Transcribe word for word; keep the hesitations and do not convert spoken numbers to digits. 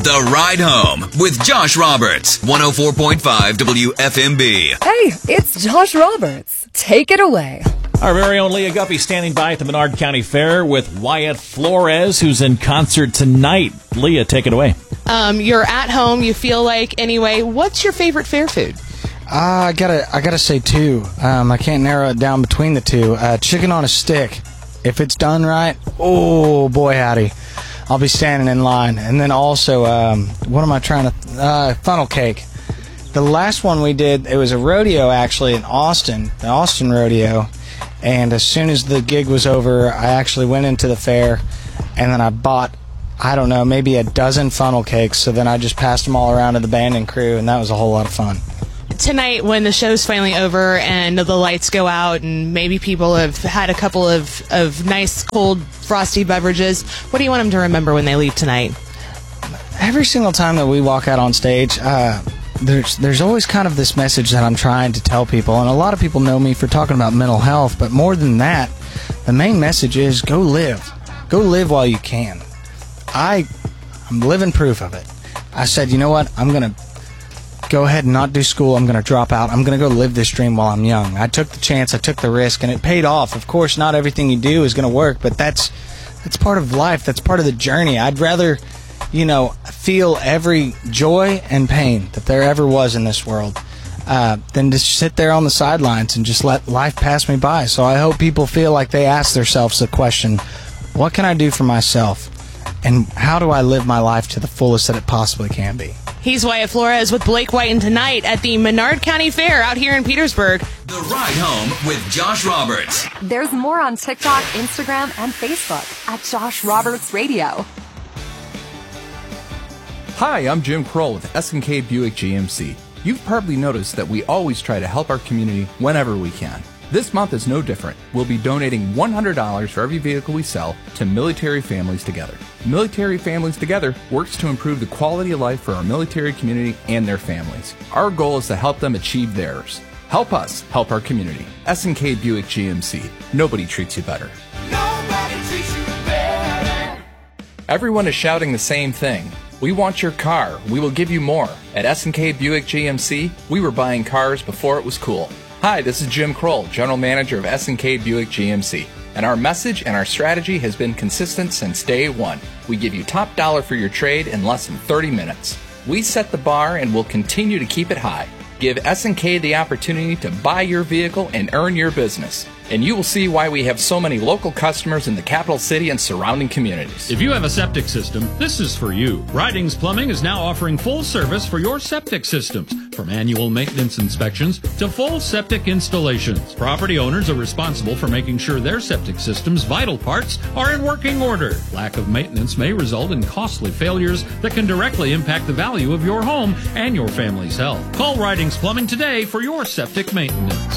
The Ride Home with Josh Roberts, one oh four point five W F M B. Hey, it's Josh Roberts. Take it away. Our very own Leah Guffey standing by at the Menard County Fair with Wyatt Flores, who's in concert tonight. Leah, take it away. Um, you're at home, you feel like anyway. What's your favorite fair food? Uh, I gotta, I gotta say two. Um, I can't narrow it down between the two. Uh, chicken on a stick. If it's done right, oh boy howdy, I'll be standing in line. And then also, um, what am I trying to? Uh, funnel cake. The last one we did, it was a rodeo actually in Austin, the Austin Rodeo. And as soon as the gig was over, I actually went into the fair, and then I bought, I don't know, maybe a dozen funnel cakes. So then I just passed them all around to the band and crew, and that was a whole lot of fun. Tonight, when the show's finally over and the lights go out and maybe people have had a couple of, of nice, cold, frosty beverages, what do you want them to remember when they leave tonight? Every single time that we walk out on stage, uh, there's there's always kind of this message that I'm trying to tell people, and a lot of people know me for talking about mental health, but more than that, the main message is go live. Go live while you can. I, I'm living proof of it. I said, you know what, I'm going to go ahead and not do school. I'm going to drop out. I'm going to go live this dream while I'm young. I took the chance. I took the risk, and it paid off. Of course, not everything you do is going to work, but that's that's part of life. That's part of the journey. I'd rather, you know, feel every joy and pain that there ever was in this world uh, than to sit there on the sidelines and just let life pass me by. So I hope people feel like they ask themselves the question, what can I do for myself? And how do I live my life to the fullest that it possibly can be? He's Wyatt Flores with Blake Whiten tonight at the Menard County Fair out here in Petersburg. The Ride Home with Josh Roberts. There's more on TikTok, Instagram, and Facebook at Josh Roberts Radio. Hi, I'm Jim Kroll with S and K Buick G M C. You've probably noticed that we always try to help our community whenever we can. This month is no different. We'll be donating one hundred dollars for every vehicle we sell to Military Families Together. Military Families Together works to improve the quality of life for our military community and their families. Our goal is to help them achieve theirs. Help us help our community. S and K Buick G M C. Nobody treats you better. Nobody treats you better. Everyone is shouting the same thing. We want your car. We will give you more. At S and K Buick G M C, we were buying cars before it was cool. Hi, this is Jim Kroll, General Manager of S and K Buick G M C. And our message and our strategy has been consistent since day one. We give you top dollar for your trade in less than thirty minutes. We set the bar and will continue to keep it high. Give S and K the opportunity to buy your vehicle and earn your business. And you will see why we have so many local customers in the capital city and surrounding communities. If you have a septic system, this is for you. Ridings Plumbing is now offering full service for your septic systems, from annual maintenance inspections to full septic installations. Property owners are responsible for making sure their septic system's vital parts are in working order. Lack of maintenance may result in costly failures that can directly impact the value of your home and your family's health. Call Ridings Plumbing today for your septic maintenance.